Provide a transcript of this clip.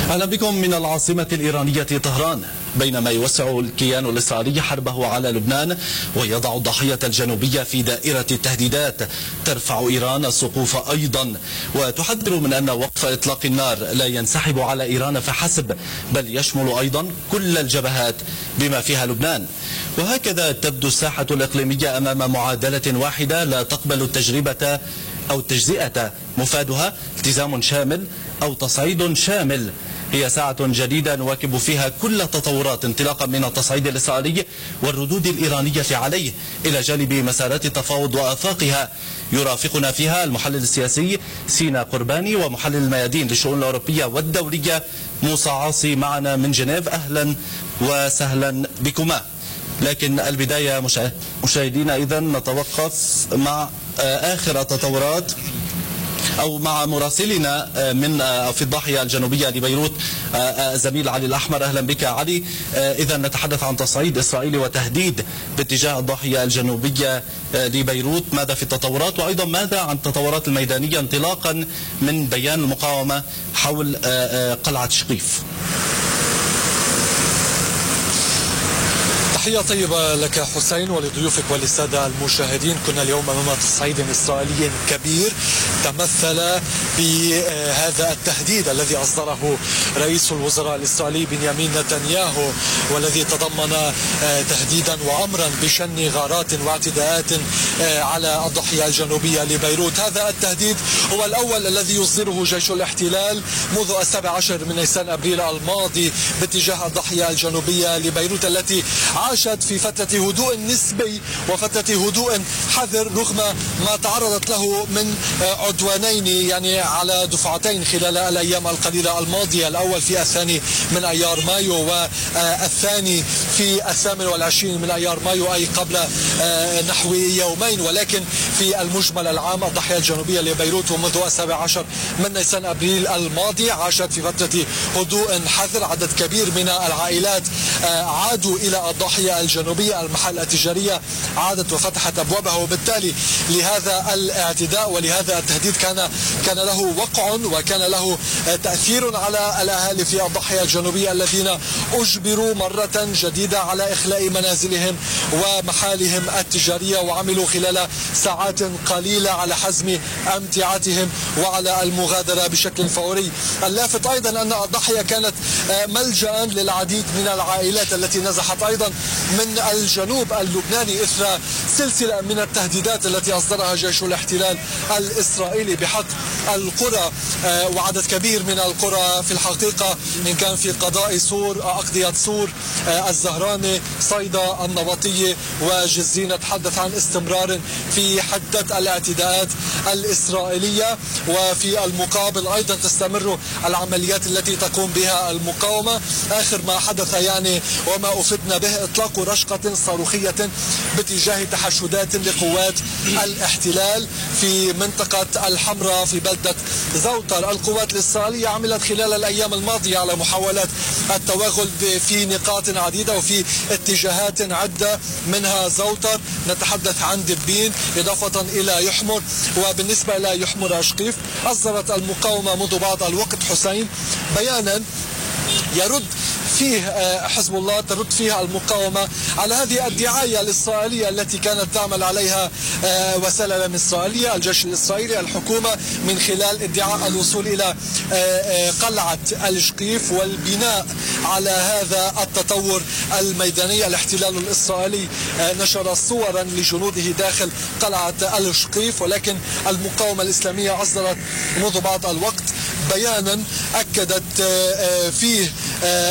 أهلا بكم من العاصمة الإيرانية طهران. بينما يوسع الكيان الإسرائيلي حربه على لبنان ويضع الضحية الجنوبية في دائرة التهديدات، ترفع إيران السقوف أيضا وتحذر من أن وقف إطلاق النار لا ينسحب على إيران فحسب، بل يشمل أيضا كل الجبهات بما فيها لبنان. وهكذا تبدو الساحة الإقليمية أمام معادلة واحدة لا تقبل التجربة أو التجزئة، مفادها التزام شامل أو تصعيد شامل. هي ساعة جديدة نواكب فيها كل التطورات انطلاقا من التصعيد الإسرائيلي والردود الإيرانية عليه إلى جانب مسارات التفاوض وآفاقها. يرافقنا فيها المحلل السياسي سينا قرباني ومحلل الميادين للشؤون الأوروبية والدولية موسى عاصي معنا من جنيف. أهلا وسهلا بكما. لكن البداية مشاهدينا إذا نتوقف مع آخر التطورات أو مع مراسلنا من في الضاحية الجنوبية لبيروت زميل علي الأحمر. أهلا بك علي. إذا نتحدث عن تصعيد إسرائيلي وتهديد باتجاه الضاحية الجنوبية لبيروت، ماذا في التطورات وأيضا ماذا عن التطورات الميدانية انطلاقا من بيان المقاومة حول قلعة شقيف؟ تحية طيبة لك حسين ولضيوفك وللسادة المشاهدين. كنا اليوم أمام تصعيد إسرائيلي كبير تمثل بهذا التهديد الذي أصدره رئيس الوزراء الإسرائيلي بنيامين نتنياهو، والذي تضمن تهديدا وأمرا بشن غارات واعتداءات على الضاحية الجنوبية لبيروت. هذا التهديد هو الأول الذي يصدره جيش الاحتلال منذ 17 من نيسان أبريل الماضي باتجاه الضاحية الجنوبية لبيروت، التي عاشت في فترة هدوء نسبي وفترة هدوء حذر رغم ما تعرضت له من عدوانين يعني على دفعتين خلال الأيام القليلة الماضية، الأول في 2 من أيار مايو والثاني في 28 من أيار مايو، أي قبل نحو يومين. ولكن في المجمل العام الضاحية الجنوبية لبيروت ومنذ 17 من نيسان أبريل الماضي عاشت في فترة هدوء حذر. عدد كبير من العائلات عادوا إلى الضاحية الجنوبية، المحال التجارية عادت وفتحت أبوابها، وبالتالي لهذا الاعتداء ولهذا التهديد كان له وقع وكان له تأثير على الأهالي في الضاحية الجنوبية الذين أجبروا مرة جديدة على إخلاء منازلهم ومحالهم التجارية، وعملوا خلال ساعات قليلة على حزم أمتعتهم وعلى المغادرة بشكل فوري. اللافت أيضا أن الضاحية كانت ملجأ للعديد من العائلات التي نزحت أيضا من الجنوب اللبناني إثر سلسلة من التهديدات التي أصدرها جيش الاحتلال الإسرائيلي بحق القرى، وعدد كبير من القرى في الحقيقة، إن كان في قضاء سور، أقضية سور، الزهراني، صيدا، النبطية وجزين. نتحدث عن استمرار في حدة الاعتداءات الإسرائيلية، وفي المقابل أيضا تستمر العمليات التي تقوم بها المقاومة. آخر ما حدث يعني وما أفدنا به إطلاق رشقة صاروخية باتجاه تحشدات لقوات الاحتلال في منطقة الحمراء في بلدة زوتر. القوات الإسرائيلية عملت خلال الأيام الماضية على محاولات التوغل في نقاط عديدة وفي اتجاهات عدة، منها زوتر، نتحدث عن دبين، إضافة إلى يحمر. وبالنسبة إلى يحمر شقيف أصدرت المقاومة منذ بعض الوقت حسين بيانا يرد فيه حزب الله، ترد فيها المقاومة على هذه الدعاية الإسرائيلية التي كانت تعمل عليها وسائل الإعلام الإسرائيلية، الجيش الإسرائيلي، الحكومة، من خلال ادعاء الوصول إلى قلعة الشقيف والبناء على هذا التطور الميداني. الاحتلال الإسرائيلي نشر صورا لجنوده داخل قلعة الشقيف، ولكن المقاومة الإسلامية أصدرت منذ بعض الوقت بيانا أكدت فيه